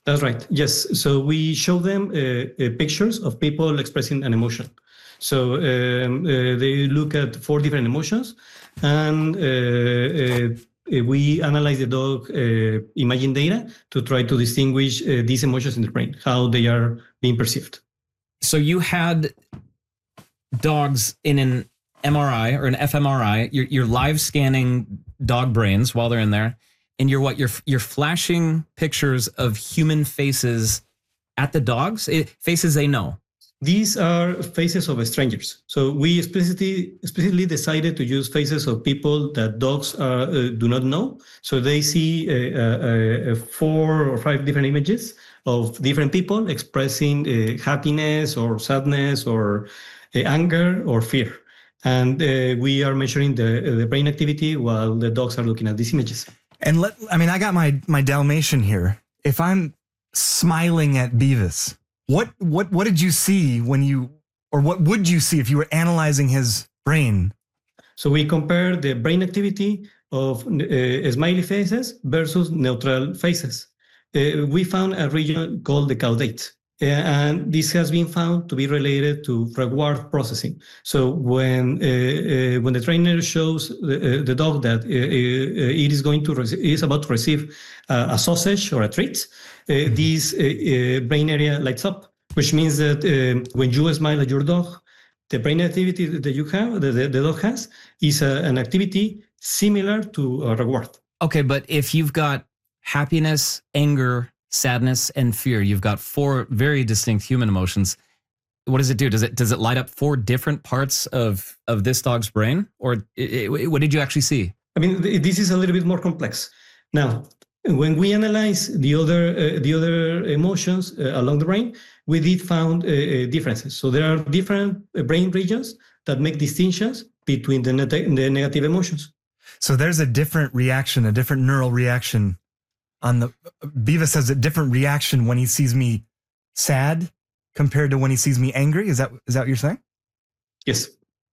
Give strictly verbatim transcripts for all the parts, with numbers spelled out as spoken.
That's right. Yes. So we show them uh, uh, pictures of people expressing an emotion. So um, uh, they look at four different emotions, and uh, uh, we analyze the dog uh, imaging data to try to distinguish uh, these emotions in the brain, how they are being perceived. So you had dogs in an M R I or an fMRI. You're, you're live scanning dog brains while they're in there, and you're what? You're you're flashing pictures of human faces at the dogs, it, faces they know. These are faces of strangers. So we explicitly, explicitly decided to use faces of people that dogs uh, uh, do not know. So they see uh, uh, uh, four or five different images of different people expressing uh, happiness or sadness or uh, anger or fear. And uh, we are measuring the, uh, the brain activity while the dogs are looking at these images. And let, I mean, I got my, my Dalmatian here. If I'm smiling at Beavis, What what what did you see when you, or what would you see if you were analyzing his brain? So we compare the brain activity of uh, smiley faces versus neutral faces. Uh, we found a region called the caudate, uh, and this has been found to be related to reward processing. So when uh, uh, when the trainer shows the, uh, the dog that uh, uh, it is going to rec- is about to receive uh, a sausage or a treat, Uh, mm-hmm. this uh, uh, brain area lights up, which means that uh, when you smile at your dog, the brain activity that you have, that the, the dog has, is a, an activity similar to a reward. Okay, but if you've got happiness, anger, sadness, and fear, you've got four very distinct human emotions. What does it do? Does it does it light up four different parts of of this dog's brain, or it, it, what did you actually see? I mean, this is a little bit more complex. Now, when we analyze the other uh, the other emotions uh, along the brain, we did found uh, differences. So there are different brain regions that make distinctions between the, net- the negative emotions. So there's a different reaction, a different neural reaction on the. Beavis has a different reaction when he sees me sad compared to when he sees me angry. Is that is that what you're saying? Yes.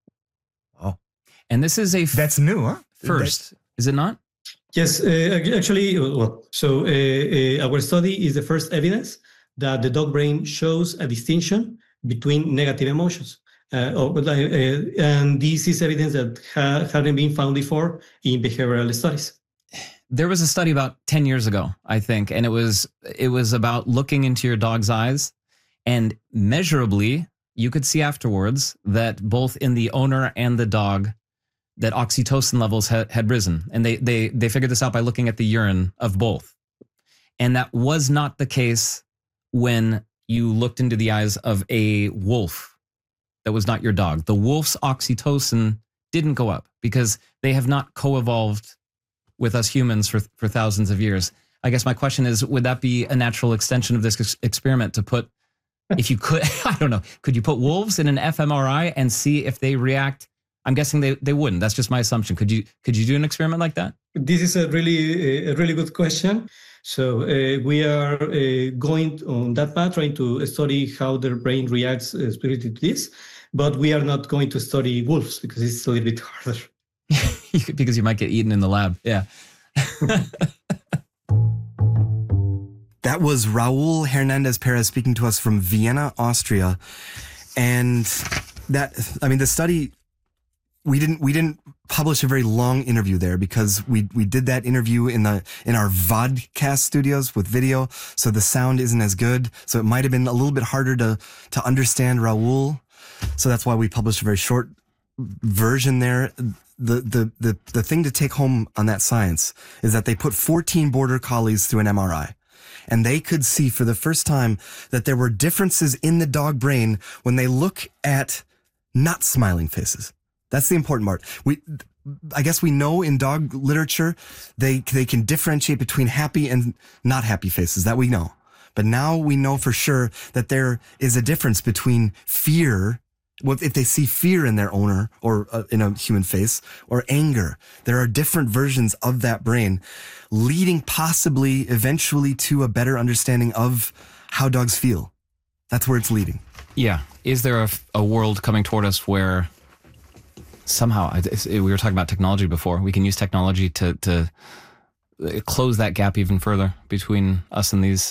Oh, and this is a f- that's new, huh? First, that- is it not? Yes, uh, actually, well, so uh, uh, our study is the first evidence that the dog brain shows a distinction between negative emotions. Uh, or, uh, and this is evidence that ha- hadn't been found before in behavioral studies. There was a study about ten years ago, I think, and it was it was about looking into your dog's eyes, and measurably, you could see afterwards that both in the owner and the dog, that oxytocin levels had, had risen. And they, they, they figured this out by looking at the urine of both. And that was not the case when you looked into the eyes of a wolf that was not your dog. The wolf's oxytocin didn't go up because they have not co-evolved with us humans for, for thousands of years. I guess my question is, would that be a natural extension of this ex- experiment to put, if you could, I don't know, could you put wolves in an fMRI and see if they react? I'm guessing they, they wouldn't. That's just my assumption. Could you could you do an experiment like that? This is a really a really good question. So uh, we are uh, going on that path, trying to study how their brain reacts uh, specifically to this. But we are not going to study wolves because it's a little bit harder. Because you might get eaten in the lab. Yeah. That was Raul Hernandez Perez speaking to us from Vienna, Austria. And that, I mean, the study, we didn't we didn't publish a very long interview there because we we did that interview in the in our vodcast studios with video, so the sound isn't as good. So it might have been a little bit harder to to understand Raul. So that's why we published a very short version there. The the the the thing to take home on that science is that they put fourteen border collies through an M R I. And they could see for the first time that there were differences in the dog brain when they look at not smiling faces. That's the important part. We, I guess we know in dog literature, they they can differentiate between happy and not happy faces. That we know. But now we know for sure that there is a difference between fear, well, if they see fear in their owner or uh, in a human face, or anger. There are different versions of that brain, leading possibly eventually to a better understanding of how dogs feel. That's where it's leading. Yeah. Is there a, a world coming toward us where somehow, we were talking about technology before, we can use technology to, to close that gap even further between us and these